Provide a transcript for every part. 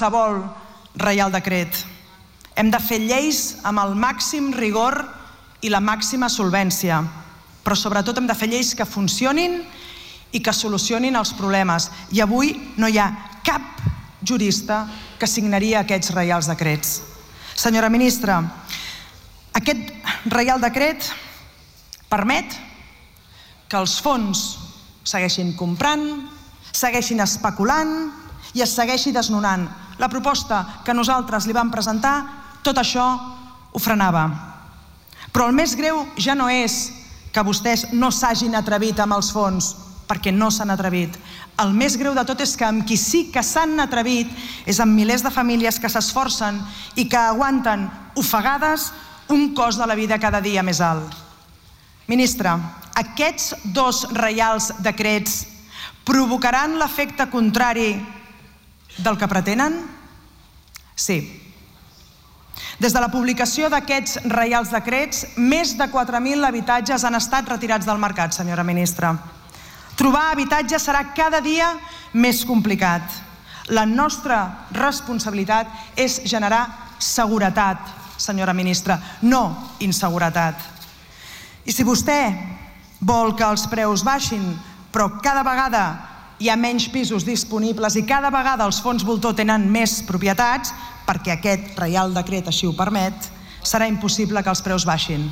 qualsevol reial decret. Hem de fer lleis amb el màxim rigor i la màxima solvència, però sobretot hem de fer lleis que funcionin i que solucionin els problemes. I avui no hi ha cap jurista que signaria aquests reials decrets. Senyora ministra, aquest reial decret permet que els fons segueixin comprant, segueixin especulant i es segueixi desnonant. La proposta que nosaltres li vam presentar, tot això ho frenava. Però el més greu ja no és que vostès no s'hagin atrevit amb els fons, perquè no s'han atrevit. El més greu de tot és que amb qui sí que s'han atrevit és amb milers de famílies que s'esforcen i que aguanten ofegades un cost de la vida cada dia més alt. Ministra, aquests dos reials decrets provocaran l'efecte contrari del que pretenen? Sí. Des de la publicació d'aquests reials decrets, més de 4.000 habitatges han estat retirats del mercat, senyora ministra. Trobar habitatge serà cada dia més complicat. La nostra responsabilitat és generar seguretat, senyora ministra, no inseguretat. I si vostè vol que els preus baixin, però cada vegada hi ha menys pisos disponibles i cada vegada els fons voltor tenen més propietats, perquè aquest reial decret així ho permet, serà impossible que els preus baixin.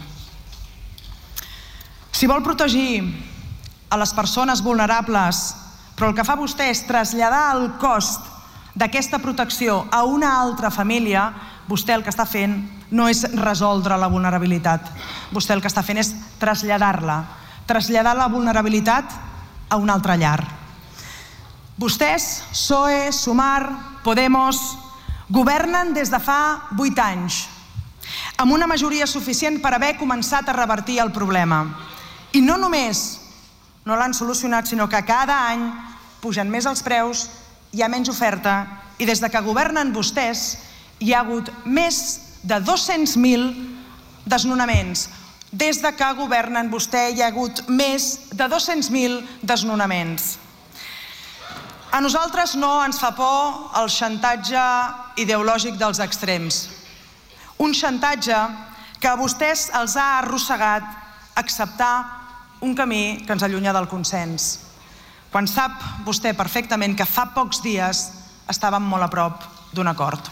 Si vol protegir a les persones vulnerables, però el que fa vostè és traslladar el cost d'aquesta protecció a una altra família, vostè el que està fent no és resoldre la vulnerabilitat. Vostè el que està fent és traslladar-la, traslladar la vulnerabilitat a una altra llar. Vostès, PSOE, Sumar, Podemos, governen des de fa 8 anys, amb una majoria suficient per haver començat a revertir el problema. I no només no l'han solucionat, sinó que cada any pugen més els preus, hi ha menys oferta i des de que governen vostès hi ha hagut més de 200.000 desnonaments. Des de que governen vostè hi ha hagut més de 200.000 desnonaments. A nosaltres no ens fa por el xantatge ideològic dels extrems. Un xantatge que a vostès els ha arrossegat acceptar un camí que ens allunya del consens, quan sap vostè perfectament que fa pocs dies estàvem molt a prop d'un acord.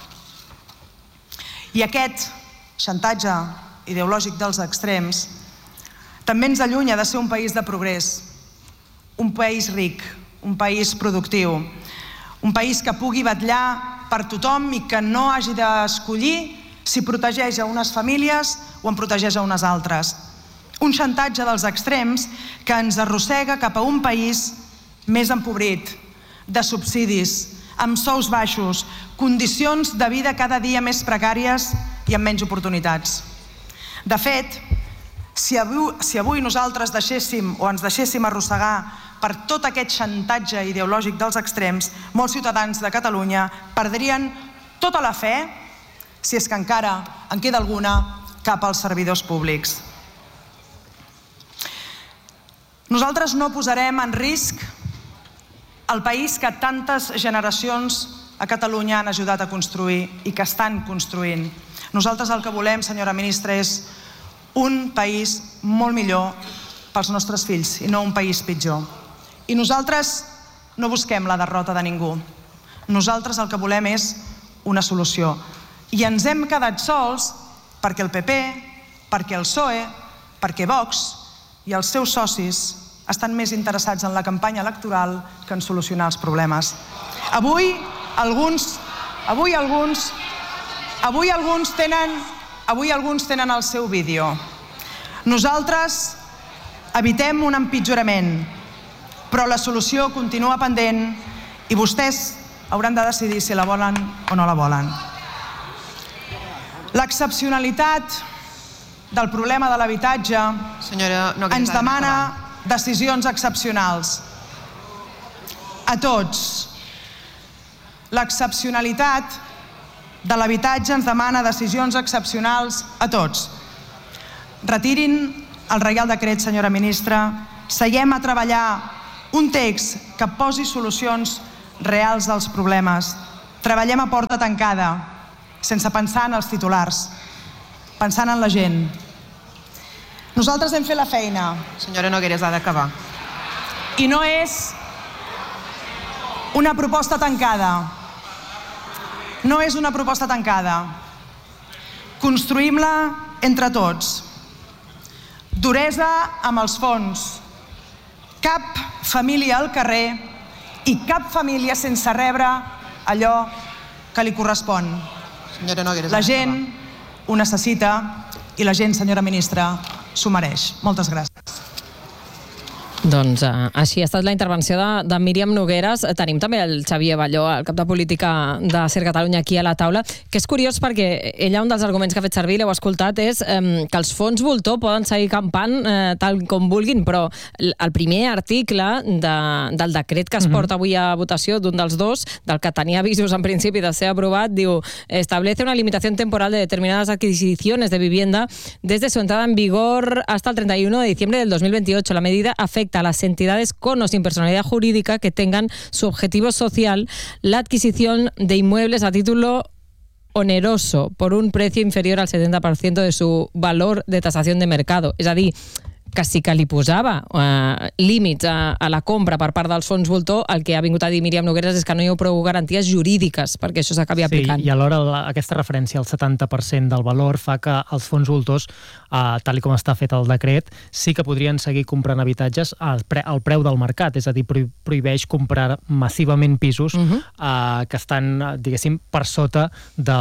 I aquest xantatge ideològic dels extrems també ens allunya de ser un país de progrés, un país ric, un país productiu, un país que pugui vetllar per tothom i que no hagi d'escollir si protegeix a unes famílies o en protegeix a unes altres. Un xantatge dels extrems que ens arrossega cap a un país més empobrit, de subsidis, amb sous baixos, condicions de vida cada dia més precàries i amb menys oportunitats. De fet, si avui nosaltres ens deixéssim arrossegar per tot aquest xantatge ideològic dels extrems, molts ciutadans de Catalunya perdrien tota la fe, si és que encara en queda alguna, cap als servidors públics. Nosaltres no posarem en risc el país que tantes generacions a Catalunya han ajudat a construir i que estan construint. Nosaltres el que volem, senyora ministra, és un país molt millor pels nostres fills i no un país pitjor. I nosaltres no busquem la derrota de ningú. Nosaltres el que volem és una solució. I ens hem quedat sols perquè el PP, perquè el PSOE, perquè Vox i els seus socis estan més interessats en la campanya electoral que en solucionar els problemes. Avui alguns tenen el seu vídeo. Nosaltres evitem un empitjorament, però la solució continua pendent i vostès hauran de decidir si la volen o no la volen. L'excepcionalitat del problema de l'habitatge ens demana decisions excepcionals. A tots. L'excepcionalitat de l'habitatge ens demana decisions excepcionals a tots. Retirin el reial decret, senyora ministra. Seguem a treballar un text que posi solucions reals als problemes. treballem a porta tancada, sense pensar en els titulars, pensant en la gent. Nosaltres hem fet la feina. Senyora Nogueras, ha d'acabar. I no és una proposta tancada. No és una proposta tancada. Construïm-la entre tots. Duresa amb els fons. Cap família al carrer i cap família sense rebre allò que li correspon. La gent ho necessita i la gent, senyora ministra, s'ho mereix. Moltes gràcies. Doncs així ha estat la intervenció de Míriam Nogueras. Tenim també el Xavier Balló, el cap de política de Ser Catalunya, aquí a la taula, que és curiós perquè ella, un dels arguments que ha fet servir, l'heu escoltat, és que els fons voltor poden seguir campant tal com vulguin, però el primer article del decret que es porta avui a votació, d'un dels dos, del que tenia avisos en principi de ser aprovat, diu: establece una limitación temporal de determinadas adquisiciones de vivienda desde su entrada en vigor hasta el 31 de diciembre del 2028. La medida afecta a las entidades con o sin personalidad jurídica que tengan su objetivo social la adquisición de inmuebles a título oneroso por un precio inferior al 70% de su valor de tasación de mercado. És a dir, que sí que li posava límits a la compra per part dels fons voltor, el que ha vingut a dir Míriam Nogueras és que no hi ha prou garanties jurídiques perquè això s'acabi aplicant. Sí, i alhora aquesta referència al 70% del valor fa que els fons voltors, tal com està fet el decret, sí que podrien seguir comprant habitatges al preu del mercat, és a dir, prohibeix comprar massivament pisos que estan, diguéssim, per sota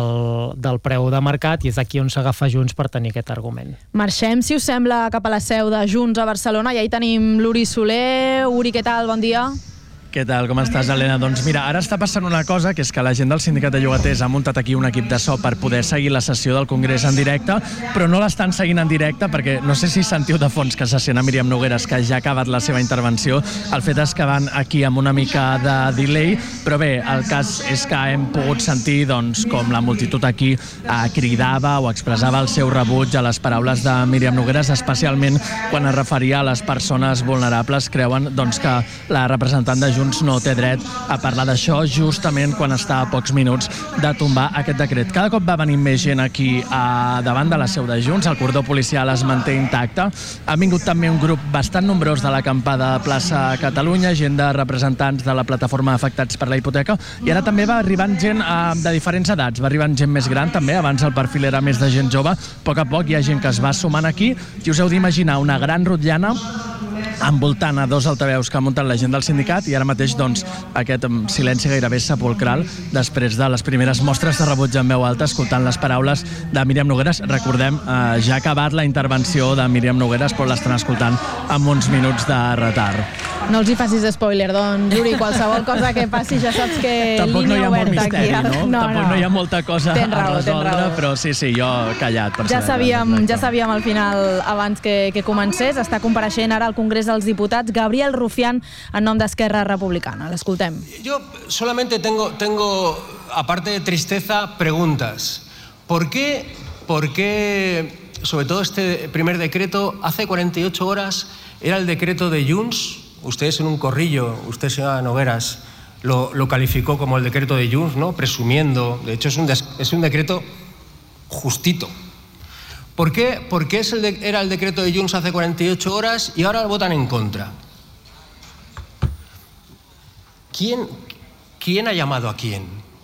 del preu de mercat, i és aquí on s'agafa Junts per tenir aquest argument. Marxem, si us sembla, cap a la seu de Junts a Barcelona, i ahí tenim l'Uri Soler. Uri, què tal? Bon dia. Què tal? Com estàs, Helena? Doncs mira, ara està passant una cosa, que és que la gent del Sindicat de Llogaters ha muntat aquí un equip de so per poder seguir la sessió del Congrés en directe, però no l'estan seguint en directe perquè no sé si sentiu de fons que se sent a Míriam Nogueras, que ja ha acabat la seva intervenció. El fet és que van aquí amb una mica de delay, però bé, el cas és que hem pogut sentir doncs, com la multitud aquí cridava o expressava el seu rebuig a les paraules de Míriam Nogueras, especialment quan es referia a les persones vulnerables. Creuen doncs, que la representant de Junts no té dret a parlar d'això justament quan està a pocs minuts de tombar aquest decret. Cada cop va venir més gent aquí davant de la seu de Junts, el cordó policial es manté intacte. Ha vingut també un grup bastant nombrós de l'acampada de Plaça Catalunya, gent de representants de la plataforma Afectats per la Hipoteca, i ara també va arribant gent de diferents edats, va arribant gent més gran també, abans el perfil era més de gent jove. A poc a poc hi ha gent que es va sumant aquí i us heu d'imaginar una gran rotllana envoltant a dos altaveus que ha muntat la gent del sindicat, i ara mateix doncs, aquest silenci gairebé sepulcral després de les primeres mostres de rebuig en veu alta, escoltant les paraules de Míriam Nogueras. Recordem, ja ha acabat la intervenció de Míriam Nogueras, però l'estan escoltant amb uns minuts de retard. No els hi facis spoiler, doncs, Juri, qualsevol cosa que passi ja saps que tampoc línia no hi ha molt misteri, aquí. No? Tampoc no hi ha molta cosa a resoldre, però sí, jo callat. Ja sabíem al final, abans que comencés, està compareixent ara al Congrés dels Diputats Gabriel Rufián en nom d'Esquerra Republicana. L'escoltem. Yo solamente tengo, aparte de tristeza, preguntas. ¿Por qué, sobre todo este primer decreto, hace 48 horas era el decreto de Junts? Ustedes en un corrillo, usted, señora Nogueras, lo calificó como el decreto de Junts, ¿no? Presumiendo. De hecho, es un decreto justito. ¿Por qué era el decreto de Junts hace 48 horas y ahora votan en contra? ¿Quién ha llamado a quién?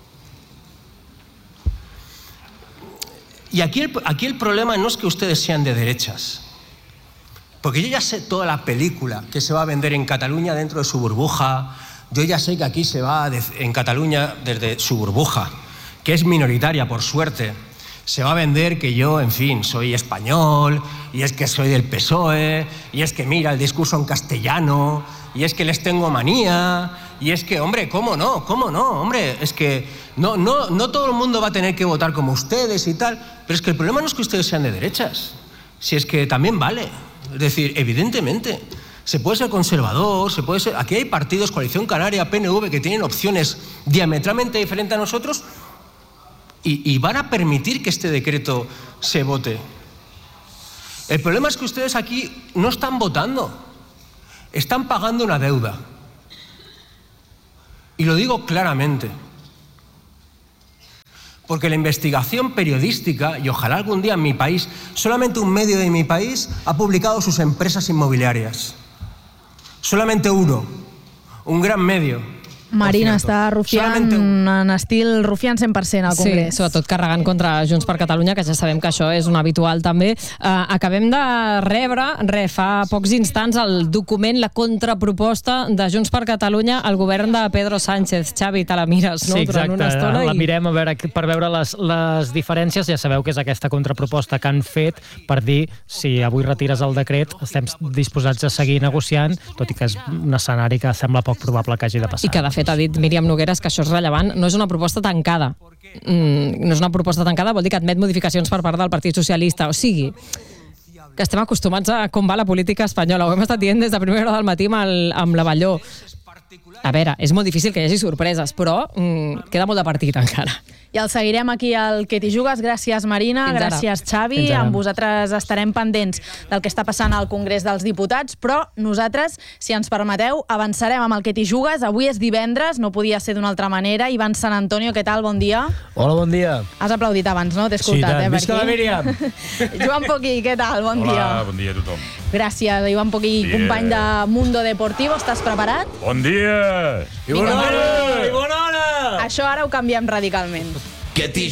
Y aquí el problema no es que ustedes sean de derechas, porque yo ya sé toda la película que se va a vender en Cataluña dentro de su burbuja. Yo ya sé que aquí se va en Cataluña desde su burbuja, que es minoritaria, por suerte. Se va a vender que yo, en fin, soy español, y es que soy del PSOE, y es que mira el discurso en castellano, y es que les tengo manía, y es que, hombre, ¿cómo no, hombre? Es que no todo el mundo va a tener que votar como ustedes y tal, pero es que el problema no es que ustedes sean de derechas, si es que también vale. Es decir, evidentemente, se puede ser conservador, aquí hay partidos, Coalición Canaria, PNV, que tienen opciones diametralmente diferentes a nosotros, y van a permitir que este decreto se vote. El problema es que ustedes aquí no están votando, están pagando una deuda. Y lo digo claramente. Porque la investigación periodística, y ojalá algún día en mi país, solamente un medio de mi país ha publicado sus empresas inmobiliarias. Solamente uno, un gran medio. Marina està rufiant en estil rufiant 100% al Congrés. Sí, sobretot carregant contra Junts per Catalunya, que ja sabem que això és un habitual també. Acabem de rebre, fa pocs instants, el document, la contraproposta de Junts per Catalunya al govern de Pedro Sánchez. Xavi, te la mires, no? Sí, exacte. Durant una estona. La mirem per veure les diferències. Ja sabeu que és aquesta contraproposta que han fet per dir si avui retires el decret estem disposats a seguir negociant, tot i que és un escenari que sembla poc probable que hagi de passar. I que, de fet, ha dit Míriam Nogueras que això és rellevant. No és una proposta tancada. No és una proposta tancada, vol dir que admet modificacions per part del Partit Socialista. O sigui, que estem acostumats a com va la política espanyola. Ho hem estat dient des de primera hora del matí amb la Balló. A veure, és molt difícil que hi hagi sorpreses, però queda molt de partit encara. I el seguirem aquí al Que t'hi jugues. Gràcies, Marina. Gràcies, Xavi. Amb vosaltres estarem pendents del que està passant al Congrés dels Diputats, però nosaltres, si ens permeteu, avançarem amb el Que t'hi jugues. Avui és divendres, no podia ser d'una altra manera. Ivan San Antonio, què tal? Bon dia. Hola, bon dia. Has aplaudit abans, no? T'he escoltat, sí, visca la Míriam! Joan Poquí, què tal? Bon dia. Hola, bon dia a tothom. Gràcies, Joan Poquí, company de Mundo Deportivo. Estàs preparat? Bon dia! I bona hora! I bona hora! Això ara ho canviem radicalment. Que t'hi